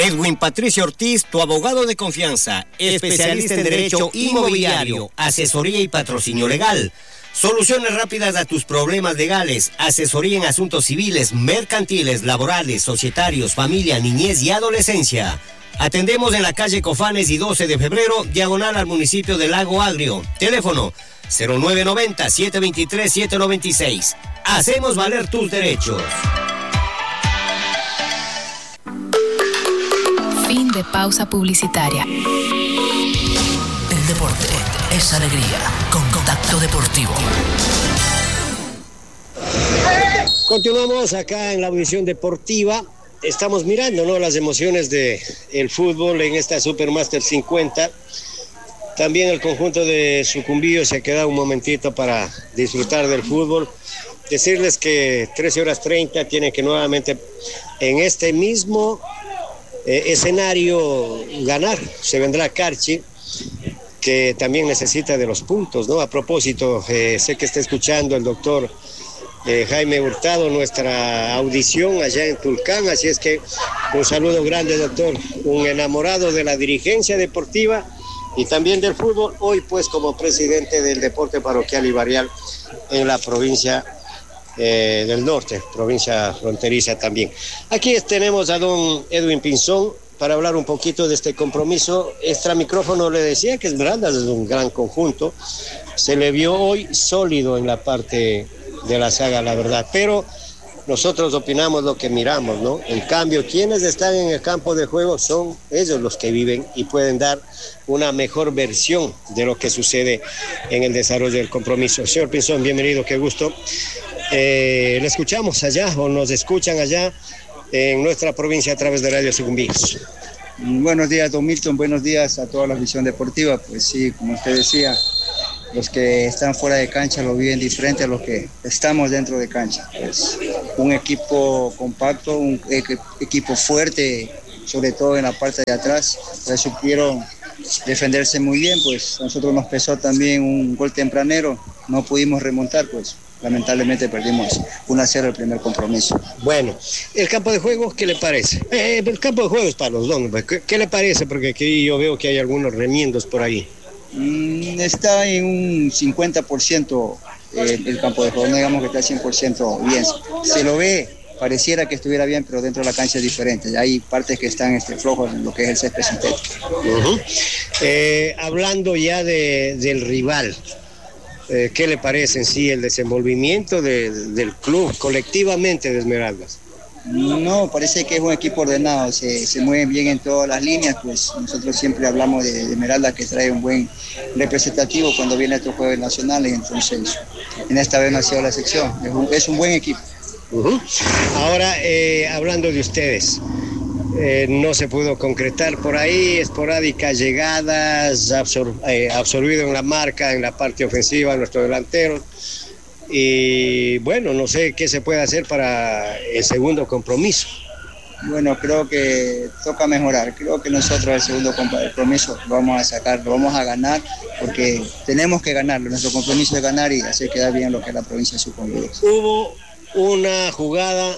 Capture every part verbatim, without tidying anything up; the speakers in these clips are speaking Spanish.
Edwin Patricio Ortiz, tu abogado de confianza, especialista en derecho inmobiliario, asesoría y patrocinio legal. Soluciones rápidas a tus problemas legales, asesoría en asuntos civiles, mercantiles, laborales, societarios, familia, niñez y adolescencia. Atendemos en la calle Cofanes y doce de febrero, diagonal al municipio de Lago Agrio. Teléfono cero nueve nueve cero, siete dos tres, siete nueve seis. Hacemos valer tus derechos. Fin de pausa publicitaria. El deporte es alegría con Contacto Deportivo. Continuamos acá en la audición deportiva. Estamos mirando, ¿no?, las emociones del fútbol en esta Supermaster cincuenta. También el conjunto de Sucumbíos se ha quedado un momentito para disfrutar del fútbol. Decirles que trece horas treinta tienen que nuevamente en este mismo eh, escenario ganar. Se vendrá Carchi, que también necesita de los puntos, ¿no? A propósito, eh, sé que está escuchando el doctor eh, Jaime Hurtado nuestra audición allá en Tulcán, así es que un saludo grande, doctor, un enamorado de la dirigencia deportiva y también del fútbol, hoy pues como presidente del deporte parroquial y barrial en la provincia eh, del norte, provincia fronteriza también. Aquí tenemos a don Edwin Pinzón para hablar un poquito de este compromiso. Extra micrófono le decía que Esmeraldas es un gran conjunto, se le vio hoy sólido en la parte de la saga, la verdad, pero nosotros opinamos lo que miramos, ¿no? En cambio, quienes están en el campo de juego son ellos los que viven y pueden dar una mejor versión de lo que sucede en el desarrollo del compromiso. Señor Pinzón, bienvenido, qué gusto. Eh, ¿le escuchamos allá o nos escuchan allá en nuestra provincia a través de Radio Sucumbíos? Buenos días, don Milton, buenos días a toda la visión deportiva. Pues sí, como usted decía, los que están fuera de cancha lo viven diferente a los que estamos dentro de cancha. Pues un equipo compacto, un equipo fuerte, sobre todo en la parte de atrás, pues supieron defenderse muy bien. Pues a nosotros nos pesó también un gol tempranero, no pudimos remontar, pues lamentablemente perdimos uno a cero el primer compromiso. Bueno, el campo de juego, ¿qué le parece? Eh, el campo de juego es para los dos, ¿qué, qué le parece? Porque aquí yo veo que hay algunos remiendos por ahí. Mm, está en un cincuenta por ciento eh, el campo de juego, no digamos que está cien por ciento bien. Se lo ve, pareciera que estuviera bien, pero dentro de la cancha es diferente. Hay partes que están este, flojos en lo que es el césped sintético. Uh-huh. eh, hablando ya de, del rival, eh, ¿qué le parece en sí el desenvolvimiento de, del club colectivamente de Esmeraldas? No, parece que es un equipo ordenado, se, se mueven bien en todas las líneas. Pues nosotros siempre hablamos de, de Esmeraldas, que trae un buen representativo cuando viene a estos juegos nacionales, entonces en esta vez no ha sido la excepción, es un, es un buen equipo. Uh-huh. Ahora, eh, hablando de ustedes, eh, no se pudo concretar por ahí, esporádicas llegadas, absor- eh, absorbido en la marca, en la parte ofensiva, nuestro delantero. Y bueno, no sé qué se puede hacer para el segundo compromiso. Bueno, creo que toca mejorar. Creo que nosotros el segundo compromiso lo vamos a sacar, lo vamos a ganar, porque tenemos que ganarlo. Nuestro compromiso es ganar y hacer quedar bien lo que es la provincia de Sucumbíos. Hubo una jugada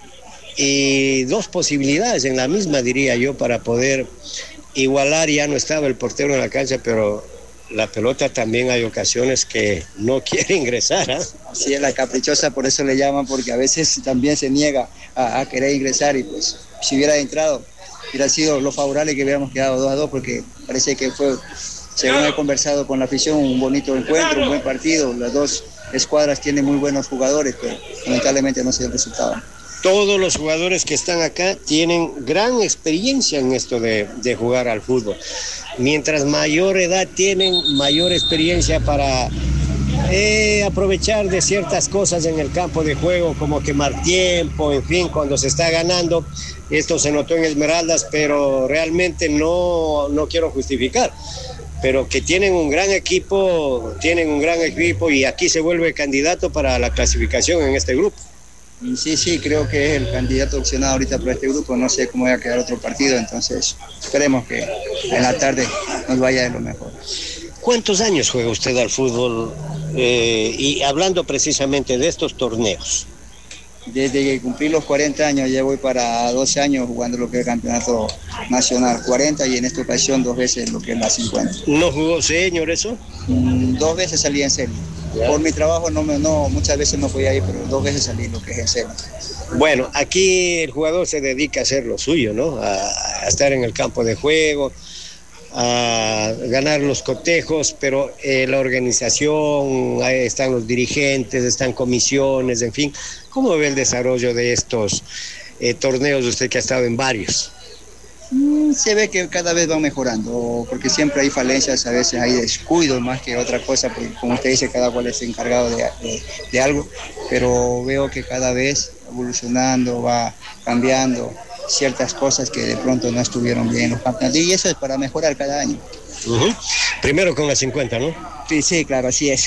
y dos posibilidades en la misma, diría yo, para poder igualar. Ya no estaba el portero en la cancha, pero la pelota también hay ocasiones que no quiere ingresar, ¿eh? Así es, la caprichosa, por eso le llaman, porque a veces también se niega a, a querer ingresar, y pues si hubiera entrado hubiera sido lo favorable que hubiéramos quedado dos a dos, porque parece que fue, según he conversado con la afición, un bonito encuentro, un buen partido. Las dos escuadras tienen muy buenos jugadores, pero lamentablemente no se dio el resultado. Todos los jugadores que están acá tienen gran experiencia en esto de, de jugar al fútbol. Mientras mayor edad tienen, mayor experiencia para eh, aprovechar de ciertas cosas en el campo de juego, como quemar tiempo, en fin, cuando se está ganando. Esto se notó en Esmeraldas, pero realmente no, no quiero justificar. Pero que tienen un gran equipo, tienen un gran equipo y aquí se vuelve candidato para la clasificación en este grupo. Sí, sí, creo que es el candidato opcionado ahorita para este grupo. No sé cómo va a quedar otro partido, entonces esperemos que en la tarde nos vaya de lo mejor. ¿Cuántos años juega usted al fútbol? Eh, y hablando precisamente de estos torneos. Desde que cumplí los cuarenta años, ya voy para doce años jugando lo que es el campeonato nacional, cuarenta, y en esta ocasión dos veces lo que es la cincuenta. ¿No jugó señor eso? Mm, dos veces salí en serio. Yeah. Por mi trabajo no, me, no muchas veces no podía ir, pero dos veces salí lo que es en serio. Bueno, aquí el jugador se dedica a hacer lo suyo, ¿no? A, a estar en el campo de juego, a ganar los cotejos, pero eh, la organización, ahí están los dirigentes, están comisiones, en fin. ¿Cómo ve el desarrollo de estos eh, torneos, usted que ha estado en varios? Mm, se ve que cada vez van mejorando, porque siempre hay falencias, a veces hay descuidos más que otra cosa, porque como usted dice, cada cual es encargado de, de, de algo, pero veo que cada vez evolucionando, va cambiando ciertas cosas que de pronto no estuvieron bien en los campeonatos, y eso es para mejorar cada año. Uh-huh. Primero con la cincuenta, ¿no? Sí, sí, claro, así es.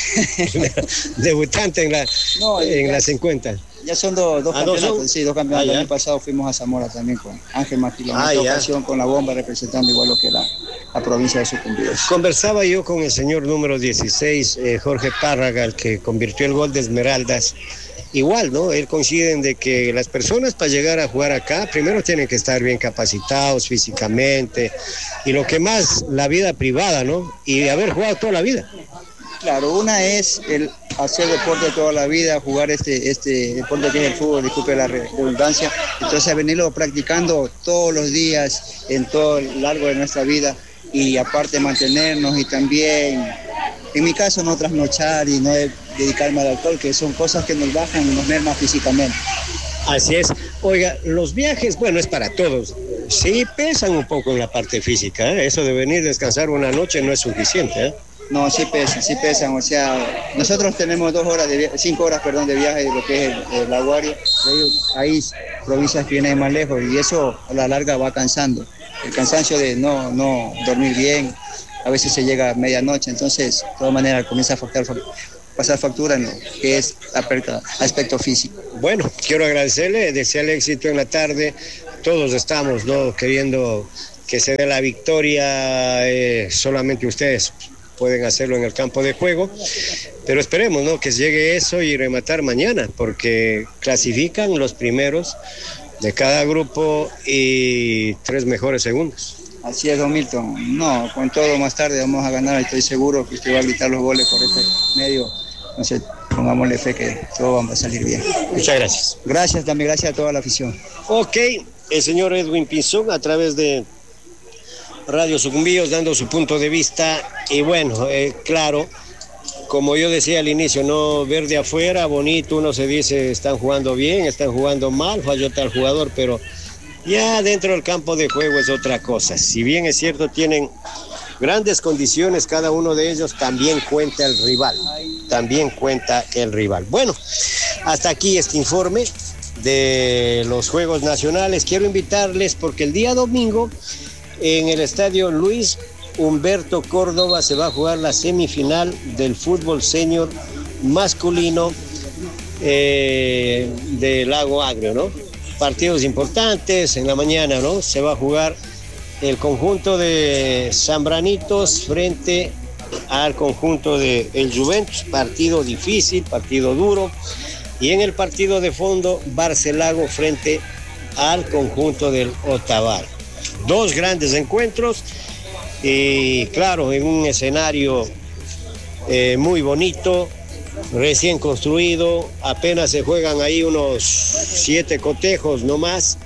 Debutante en la, no, en la cincuenta. Ya son do, dos ah, campeonatos, ¿no? sí, dos campeonatos. Ah, el año pasado fuimos a Zamora también con Ángel Martínez, en ah, esta ya. ocasión con la bomba representando igual lo que la, la provincia de Sucumbíos. Conversaba yo con el señor número dieciséis, eh, Jorge Párraga, el que convirtió el gol de Esmeraldas. Igual, ¿no? Él coincide en de que las personas para llegar a jugar acá, primero tienen que estar bien capacitados físicamente, y lo que más, la vida privada, ¿no? Y haber jugado toda la vida. Claro, una es el hacer deporte toda la vida, jugar este, este deporte que es el fútbol, disculpe la redundancia, entonces venirlo practicando todos los días, en todo el largo de nuestra vida, y aparte mantenernos y también, en mi caso, no trasnochar y no dedicarme al alcohol, que son cosas que nos bajan y nos merman físicamente. Así es. Oiga, los viajes, bueno, es para todos. Sí pesan un poco en la parte física, ¿eh? Eso de venir a descansar una noche no es suficiente, ¿eh? No, sí pesan, sí pesan, o sea, nosotros tenemos dos horas de viaje, cinco horas, perdón, de viaje de lo que es el, el Aguario, hay provincias que vienen más lejos y eso a la larga va cansando, el cansancio de no, no dormir bien, a veces se llega a medianoche, entonces de todas maneras comienza a facturar, pasar factura en lo que es aspecto físico. Bueno, quiero agradecerle, desearle éxito en la tarde, todos estamos, ¿no?, queriendo que se dé la victoria, eh, solamente ustedes pueden hacerlo en el campo de juego, pero esperemos, ¿no?, que llegue eso y rematar mañana, porque clasifican los primeros de cada grupo y tres mejores segundos. Así es, don Milton. No, con todo más tarde vamos a ganar, estoy seguro que usted va a gritar los goles por este medio, no sé, pongámosle fe que todo va a salir bien. Muchas gracias. Gracias, también gracias a toda la afición. Ok, el señor Edwin Pinzón a través de Radio Sucumbíos dando su punto de vista, y bueno, eh, claro, como yo decía al inicio, no ver de afuera, bonito, uno se dice, están jugando bien, están jugando mal, falló tal jugador, pero ya dentro del campo de juego es otra cosa. Si bien es cierto, tienen grandes condiciones, cada uno de ellos, también cuenta el rival, también cuenta el rival. Bueno, hasta aquí este informe de los Juegos Nacionales. Quiero invitarles porque el día domingo en el estadio Luis Humberto Córdoba se va a jugar la semifinal del fútbol senior masculino eh, del Lago Agrio, ¿no? Partidos importantes en la mañana, ¿no? Se va a jugar el conjunto de Zambranitos frente al conjunto de el Juventus, partido difícil, partido duro, y en el partido de fondo Barcelago frente al conjunto del Otavalo. Dos grandes encuentros y claro, en un escenario eh, muy bonito, recién construido, apenas se juegan ahí unos siete cotejos no más,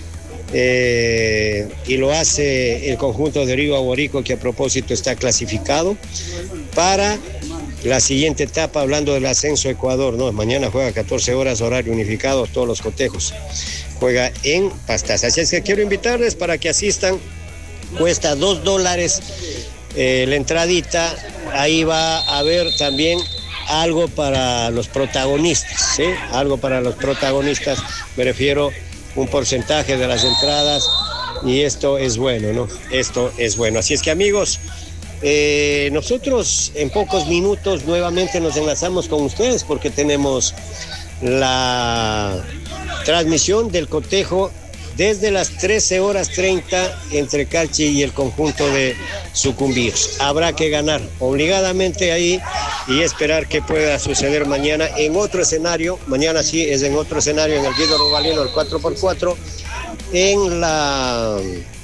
eh, y lo hace el conjunto de Río Aguarico, que a propósito está clasificado para la siguiente etapa, hablando del ascenso a Ecuador, ¿no? Mañana juega catorce horas, horario unificado, todos los cotejos. Juega en Pastaza. Así es que quiero invitarles para que asistan. Cuesta dos dólares eh, la entradita. Ahí va a haber también algo para los protagonistas, ¿sí? Algo para los protagonistas. Me refiero un porcentaje de las entradas. Y esto es bueno, ¿no? Esto es bueno. Así es que, amigos, eh, nosotros en pocos minutos nuevamente nos enlazamos con ustedes porque tenemos la transmisión del cotejo desde las trece horas treinta entre Calchi y el conjunto de Sucumbíos. Habrá que ganar obligadamente ahí y esperar que pueda suceder mañana en otro escenario. Mañana sí es en otro escenario, en el Guido Rubalino, el cuatro por cuatro, en la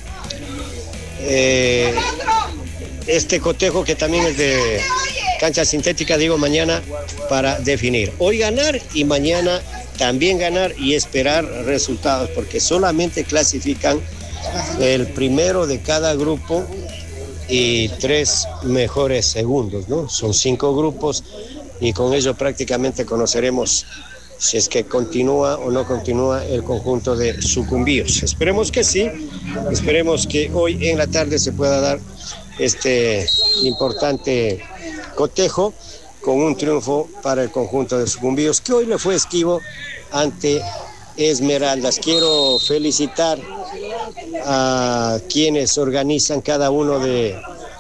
eh, este cotejo que también es de cancha sintética, digo, mañana para definir. Hoy ganar y mañana también ganar y esperar resultados, porque solamente clasifican el primero de cada grupo y tres mejores segundos, ¿no? Son cinco grupos y con ello prácticamente conoceremos si es que continúa o no continúa el conjunto de Sucumbíos. Esperemos que sí, esperemos que hoy en la tarde se pueda dar este importante cotejo con un triunfo para el conjunto de Sucumbíos, que hoy le fue esquivo ante Esmeraldas. Quiero felicitar a quienes organizan cada uno de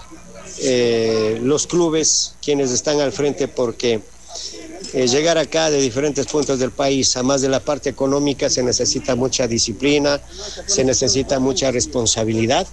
eh, los clubes, quienes están al frente, porque eh, llegar acá de diferentes puntos del país, a más de la parte económica, se necesita mucha disciplina, se necesita mucha responsabilidad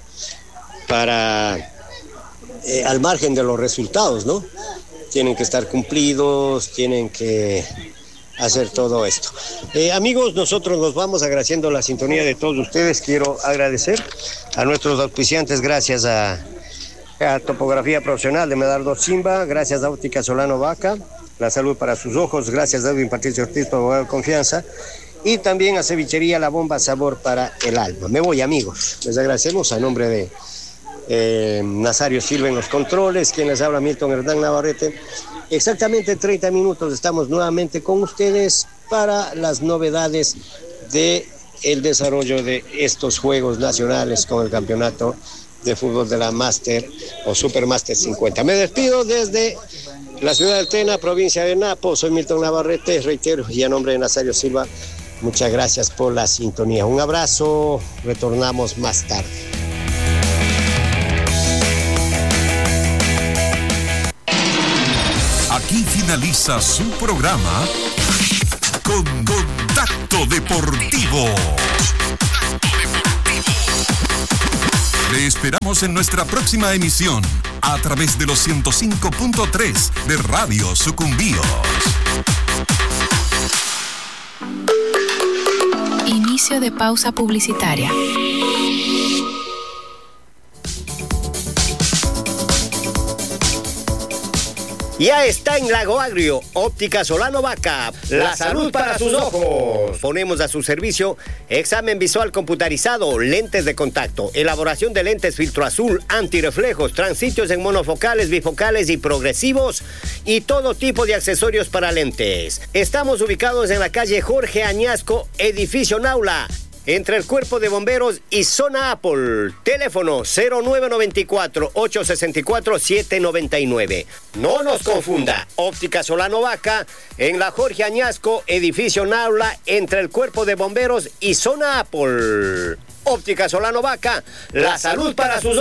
para, eh, al margen de los resultados, ¿no? Tienen que estar cumplidos, tienen que hacer todo esto. Eh, amigos, nosotros nos vamos agradeciendo la sintonía de todos ustedes. Quiero agradecer a nuestros auspiciantes, gracias a, a Topografía Profesional de Medardo Simba, gracias a Óptica Solano Vaca, la salud para sus ojos, gracias a Edwin Patricio Ortiz, tu abogado de confianza, y también a Cevichería La Bomba, sabor para el alma. Me voy, amigos. Les agradecemos a nombre de Eh, Nazario Silva en los controles, quien les habla, Milton Hernán Navarrete. Exactamente treinta minutos estamos nuevamente con ustedes para las novedades de el desarrollo de estos Juegos Nacionales con el campeonato de fútbol de la Master o Supermaster cincuenta. Me despido desde la ciudad de Tena, provincia de Napo. Soy Milton Navarrete, reitero, y a nombre de Nazario Silva, muchas gracias por la sintonía. Un abrazo, retornamos más tarde. Aquí finaliza su programa con Contacto Deportivo. Le esperamos en nuestra próxima emisión a través de los ciento cinco punto tres de Radio Sucumbíos. Inicio de pausa publicitaria. Ya está en Lago Agrio, Óptica Solano Vaca, la salud para sus ojos. Ponemos a su servicio examen visual computarizado, lentes de contacto, elaboración de lentes filtro azul, antirreflejos, transitos en monofocales, bifocales y progresivos y todo tipo de accesorios para lentes. Estamos ubicados en la calle Jorge Añasco, edificio Naula, entre el Cuerpo de Bomberos y Zona Apple. Teléfono cero nueve nueve cuatro, ocho seis cuatro, siete nueve nueve. No nos confunda. Óptica Solano Vaca en la Jorge Añasco, edificio Naula, entre el Cuerpo de Bomberos y Zona Apple. Óptica Solano Vaca, la salud para sus